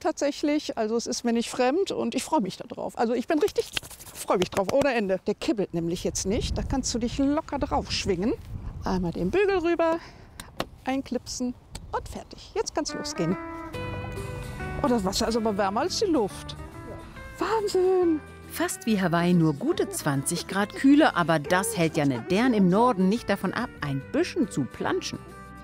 tatsächlich. Also es ist mir nicht fremd und ich freue mich darauf. Also ich bin richtig, freue mich drauf, ohne Ende. Der kibbelt nämlich jetzt nicht. Da kannst du dich locker drauf schwingen. Einmal den Bügel rüber, einklipsen und fertig. Jetzt kann es losgehen. Oh, das Wasser ist aber wärmer als die Luft. Wahnsinn! Fast wie Hawaii, nur gute 20 Grad kühler, aber das hält ja Dern im Norden nicht davon ab, ein bisschen zu planschen.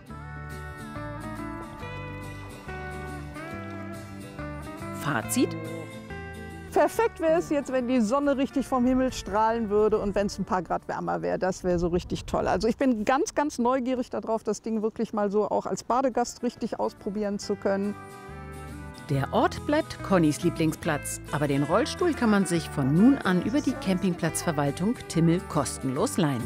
Fazit? Perfekt wäre es jetzt, wenn die Sonne richtig vom Himmel strahlen würde und wenn es ein paar Grad wärmer wäre. Das wäre so richtig toll. Also ich bin ganz, ganz neugierig darauf, das Ding wirklich mal so auch als Badegast richtig ausprobieren zu können. Der Ort bleibt Connys Lieblingsplatz, aber den Rollstuhl kann man sich von nun an über die Campingplatzverwaltung Timmel kostenlos leihen.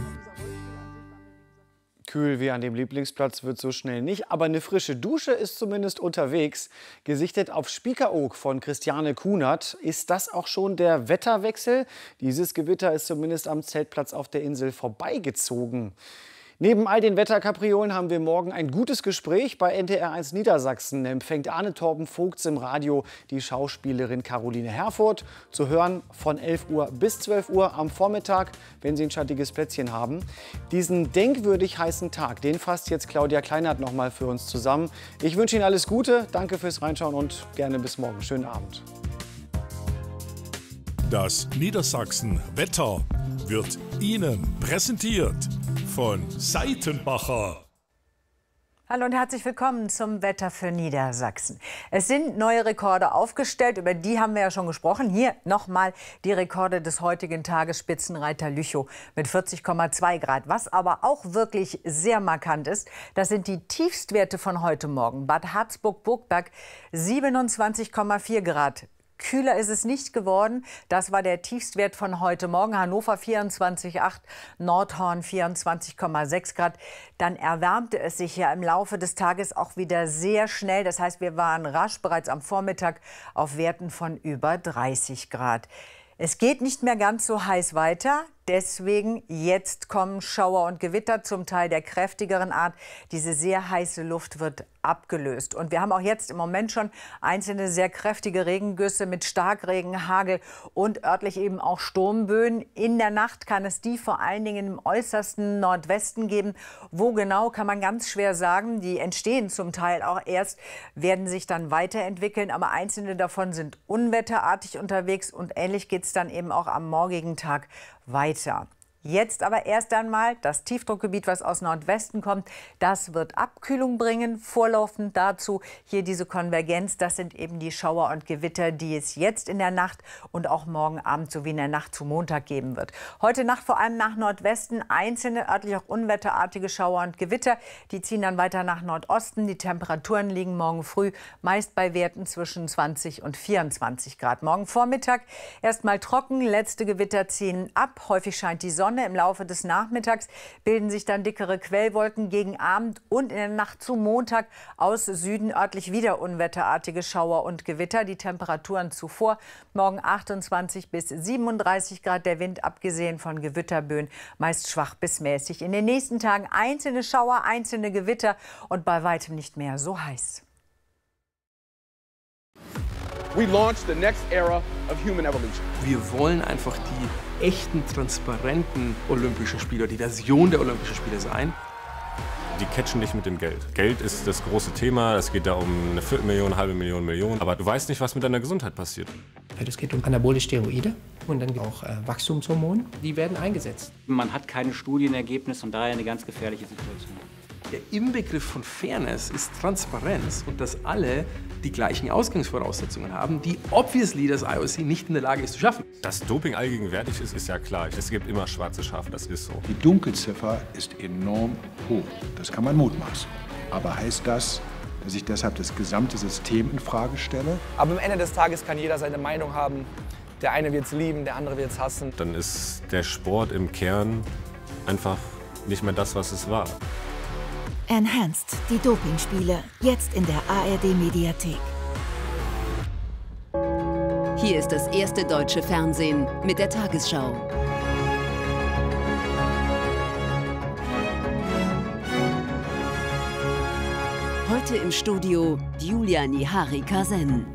Kühl wie an dem Lieblingsplatz wird so schnell nicht, aber eine frische Dusche ist zumindest unterwegs. Gesichtet auf Spiekeroog von Christiane Kunert. Ist das auch schon der Wetterwechsel? Dieses Gewitter ist zumindest am Zeltplatz auf der Insel vorbeigezogen. Neben all den Wetterkapriolen haben wir morgen ein gutes Gespräch. Bei NDR1 Niedersachsen empfängt Arne Torben Vogts im Radio die Schauspielerin Caroline Herfurth. Zu hören von 11 Uhr bis 12 Uhr am Vormittag, wenn Sie ein schattiges Plätzchen haben. Diesen denkwürdig heißen Tag, den fasst jetzt Claudia Kleinert noch mal für uns zusammen. Ich wünsche Ihnen alles Gute, danke fürs Reinschauen und gerne bis morgen. Schönen Abend. Das Niedersachsen Wetter wird Ihnen präsentiert von Seitenbacher. Hallo und herzlich willkommen zum Wetter für Niedersachsen. Es sind neue Rekorde aufgestellt, über die haben wir ja schon gesprochen. Hier nochmal die Rekorde des heutigen Tages, Spitzenreiter Lüchow mit 40,2 Grad. Was aber auch wirklich sehr markant ist, das sind die Tiefstwerte von heute Morgen. Bad Harzburg-Burgberg 27,4 Grad. Kühler ist es nicht geworden. Das war der Tiefstwert von heute Morgen. Hannover 24,8, Nordhorn 24,6 Grad. Dann erwärmte es sich ja im Laufe des Tages auch wieder sehr schnell. Das heißt, wir waren rasch bereits am Vormittag auf Werten von über 30 Grad. Es geht nicht mehr ganz so heiß weiter. Deswegen jetzt kommen Schauer und Gewitter, zum Teil der kräftigeren Art. Diese sehr heiße Luft wird abgelöst. Und wir haben auch jetzt im Moment schon einzelne sehr kräftige Regengüsse mit Starkregen, Hagel und örtlich eben auch Sturmböen. In der Nacht kann es die vor allen Dingen im äußersten Nordwesten geben. Wo genau, kann man ganz schwer sagen. Die entstehen zum Teil auch erst, werden sich dann weiterentwickeln. Aber einzelne davon sind unwetterartig unterwegs. Und ähnlich geht es dann eben auch am morgigen Tag weiter. Jetzt aber erst einmal das Tiefdruckgebiet, was aus Nordwesten kommt, das wird Abkühlung bringen. Vorlaufend dazu hier diese Konvergenz, das sind eben die Schauer und Gewitter, die es jetzt in der Nacht und auch morgen Abend sowie in der Nacht zu Montag geben wird. Heute Nacht vor allem nach Nordwesten einzelne örtlich auch unwetterartige Schauer und Gewitter. Die ziehen dann weiter nach Nordosten. Die Temperaturen liegen morgen früh meist bei Werten zwischen 20 und 24 Grad. Morgen Vormittag erstmal trocken, letzte Gewitter ziehen ab. Häufig scheint die Sonne. Im Laufe des Nachmittags bilden sich dann dickere Quellwolken gegen Abend und in der Nacht zu Montag aus Süden örtlich wieder unwetterartige Schauer und Gewitter. Die Temperaturen zuvor morgen 28 bis 37 Grad. Der Wind, abgesehen von Gewitterböen, meist schwach bis mäßig. In den nächsten Tagen einzelne Schauer, einzelne Gewitter und bei weitem nicht mehr so heiß. We launched the next era of human evolution. Wir wollen einfach die echten, transparenten Olympischen Spiele, die Version der Olympischen Spiele sein. Die catchen dich mit dem Geld. Geld ist das große Thema. Es geht da um eine Viertelmillion, halbe Million, Million. Aber du weißt nicht, was mit deiner Gesundheit passiert. Es geht um anabole Steroide und dann auch Wachstumshormone. Die werden eingesetzt. Man hat keine Studienergebnisse und daher eine ganz gefährliche Situation. Der Inbegriff von Fairness ist Transparenz und dass alle die gleichen Ausgangsvoraussetzungen haben, die obviously das IOC nicht in der Lage ist zu schaffen. Dass Doping allgegenwärtig ist, ist ja klar. Es gibt immer schwarze Schafe, das ist so. Die Dunkelziffer ist enorm hoch. Das kann man mutmaßen. Aber heißt das, dass ich deshalb das gesamte System in Frage stelle? Aber am Ende des Tages kann jeder seine Meinung haben. Der eine wird es lieben, der andere wird es hassen. Dann ist der Sport im Kern einfach nicht mehr das, was es war. Enhanced, die Dopingspiele, jetzt in der ARD-Mediathek. Hier ist das erste deutsche Fernsehen mit der Tagesschau. Heute im Studio Julia Nihari Kasen.